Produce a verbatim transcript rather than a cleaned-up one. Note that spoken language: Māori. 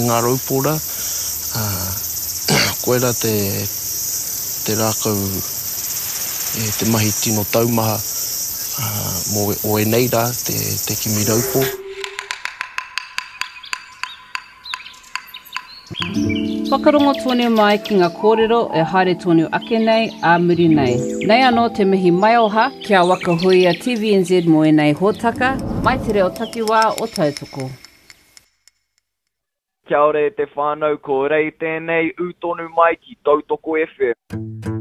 ngā raupora. Uh, koera te, te rākau e te mahi tino taumaha uh, mo, o e nei rā te, te kimi raupo. Whakarongo tōne mai ki ngā kōrero e haere tōne ake nei, a muri nei. Nei anō te mihi mai oha, kia waka hui a T V N Z mo e nei hōtaka, mai te reo takiwā o tautoko. Kia ore te whānau, ko rei tēnei, u tonu mai ki Tautoko F M.